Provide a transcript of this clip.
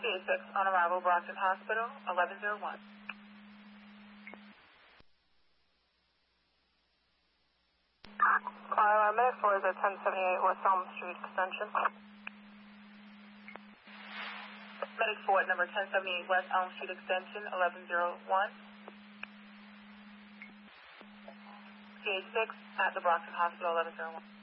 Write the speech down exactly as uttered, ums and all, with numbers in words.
A six on arrival, Brockton Hospital, eleven oh one. Uh, Medic four is at ten seventy-eight West Elm Street Extension. Medic four at number ten seventy-eight West Elm Street Extension, eleven oh one. C A six at the Brockton Hospital, eleven oh one.